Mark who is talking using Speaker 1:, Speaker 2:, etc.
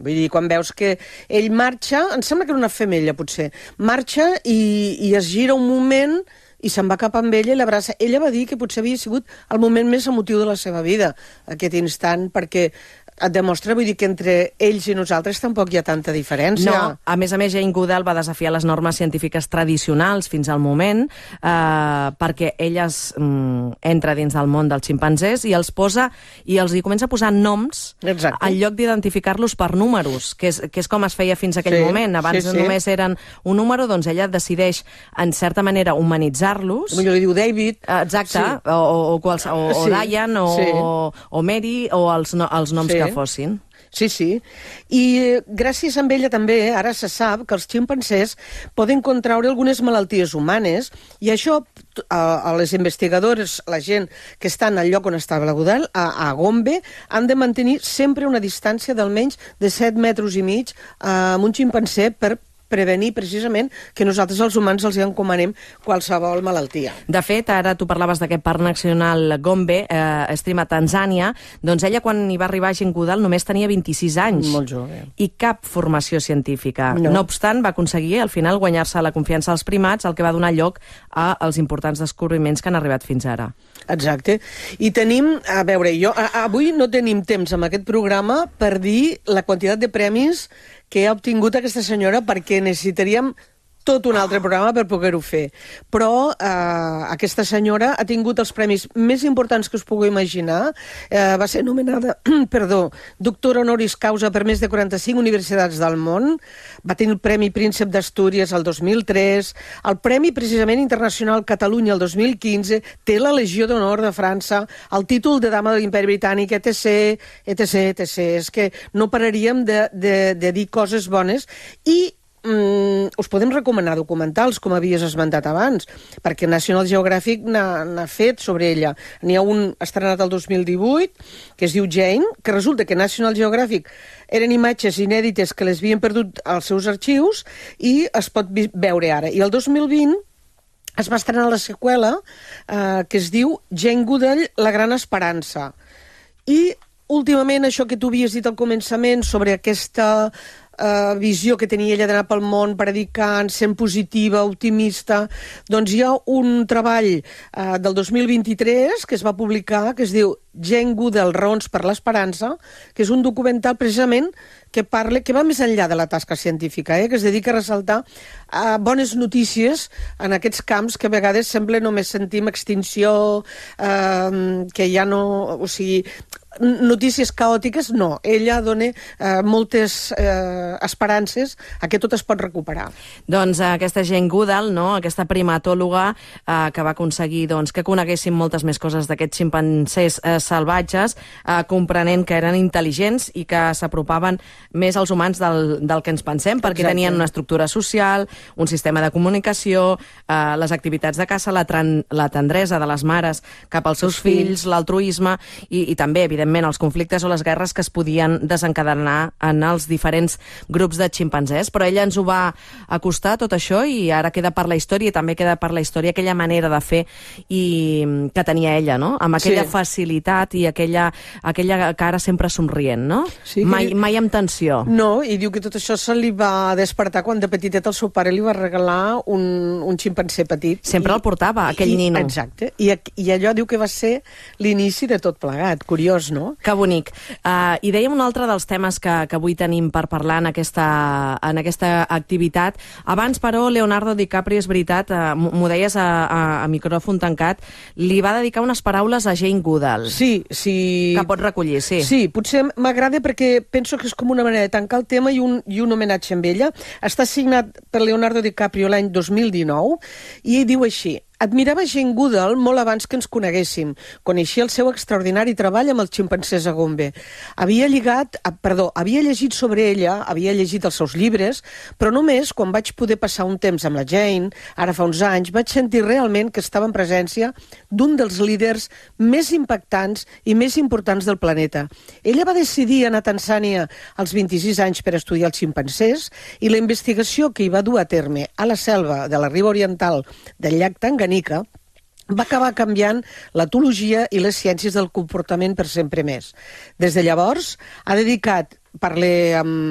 Speaker 1: Vull dir, quan veus que ell marxa, em sembla que era una femella, potser, marxa i es gira un moment i se'n va cap amb ella i l'abraça. Ella va dir que potser havia sigut el moment més emotiu de la seva vida, aquest instant, perquè et demostra, vull dir, que entre ells i nosaltres tampoc hi ha tanta diferència.
Speaker 2: No, a més, Jane Goodall va desafiar les normes científiques tradicionals fins al moment, perquè ella entra dins del món dels ximpanzés i els hi comença a posar noms.
Speaker 1: Exacte.
Speaker 2: En lloc d'identificar-los per números, que és com es feia fins aquell moment. Abans només eren un número, doncs ella decideix, en certa manera, humanitzar-los.
Speaker 1: Potser li diu David.
Speaker 2: Exacte, o Diane, o Mary, o els noms que fossin.
Speaker 1: Sí, sí. I gràcies a ella també, ara se sap que els ximpanzés poden contraure algunes malalties humanes i això a les investigadores, la gent que està en el lloc on estava la Goodall, a Gombe, han de mantenir sempre una distància d'almenys de 7,5 metres amb un ximpanzé per prevenir precisament que nosaltres els humans els encomanem qualsevol malaltia.
Speaker 2: De fet, ara tu parlaves d'aquest parc nacional Gombe, Stream a Tanzània, doncs ella quan hi va arribar a Jane Goodall només tenia 26 anys.
Speaker 1: Molt jove.
Speaker 2: I cap formació científica. No obstant, va aconseguir al final guanyar-se la confiança dels primats, el que va donar lloc als importants descobriments que han arribat fins ara.
Speaker 1: Exacte. I tenim, a veure, avui no tenim temps en aquest programa per dir la quantitat de premis que ha obtingut aquesta senyora, perquè necessitaríem tot un altre programa per poder-ho fer. Però aquesta senyora ha tingut els premis més importants que us pugueu imaginar. Va ser nomenada, doctora honoris causa per més de 45 universitats del món. Va tenir el Premi Príncep d'Astúries el 2003, el Premi precisament internacional Catalunya el 2015, té la Legió d'Honor de França, el títol de dama de l'Imperi Britànic, etc, etc, etc. És que no pararíem de dir coses bones i us podem recomanar documentals, com havies esmentat abans, perquè National Geographic n'ha fet sobre ella. N'hi ha un estrenat el 2018, que es diu Jane, que resulta que National Geographic eren imatges inèdites que les havien perdut als seus arxius i es pot veure ara. I el 2020 es va estrenar la seqüela que es diu Jane Goodall, la gran esperança. I últimament això que tu havies dit al començament sobre aquesta visió que tenia ella d'anar pel món predicant, sent positiva, optimista, doncs hi ha un treball del 2023 que es va publicar, que es diu Jane Goodall, raons per l'esperança, que és un documental precisament que va més enllà de la tasca científica, que es dedica a ressaltar bones notícies en aquests camps que a vegades sembla només sentim extinció, que ja no... O sigui, notícies caòtiques, no. Ella dona moltes esperances a que tot es pot recuperar.
Speaker 2: Doncs aquesta Jane Goodall, aquesta primatòloga que va aconseguir que coneguéssim moltes més coses d'aquests ximpanzés salvatges, comprenent que eren intel·ligents i que s'apropaven més als humans del que ens pensem, perquè tenien una estructura social, un sistema de comunicació, les activitats de caça, la tendresa de les mares cap als seus fills, l'altruisme i també, evidentment, els conflictes o les guerres que es podien desencadenar en els diferents grups de ximpanzés. Però ella ens ho va acostar, tot això, i ara queda per la història, i també queda per la història aquella manera de fer que tenia ella, no? Amb aquella facilitat i aquella cara sempre somrient, no? Mai amb tensió.
Speaker 1: No, i diu que tot això se li va despertar quan de petitet el seu pare li va regalar un ximpanzé petit.
Speaker 2: Sempre el portava, aquell nino.
Speaker 1: Exacte. I allò diu que va ser l'inici de tot plegat. Curiós, no?
Speaker 2: Que bonic. I dèiem un altre dels temes que avui tenim per parlar en aquesta activitat. Abans, però, Leonardo DiCaprio, és veritat, m'ho deies a micròfon tancat, li va dedicar unes paraules a Jane Goodall.
Speaker 1: Sí.
Speaker 2: Que pot recollir, sí.
Speaker 1: Sí, potser m'agrada perquè penso que és com una manera de tancar el tema i un homenatge amb ella. Està signat per Leonardo DiCaprio l'any 2019 i diu així: admirava Jane Goodall molt abans que ens coneguéssim. Coneixia el seu extraordinari treball amb els ximpanzés a Gombe. Havia llegit sobre ella, havia llegit els seus llibres, però només quan vaig poder passar un temps amb la Jane, ara fa uns anys, vaig sentir realment que estava en presència d'un dels líders més impactants i més importants del planeta. Ella va decidir anar a Tanzània als 26 anys per estudiar els ximpanzés i la investigació que hi va dur a terme a la selva de la riba oriental del llac Tanganyika va acabar canviant l'etologia i les ciències del comportament per sempre més. Des de llavors ha dedicat, parlé amb